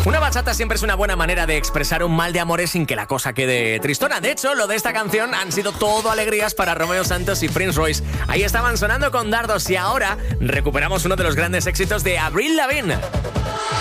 Una bachata siempre es una buena manera de expresar un mal de amores sin que la cosa quede tristona. De hecho, lo de esta canción han sido todo alegrías para Romeo Santos y Prince Royce. Ahí estaban sonando con dardos y ahora recuperamos uno de los grandes éxitos de Avril Lavigne.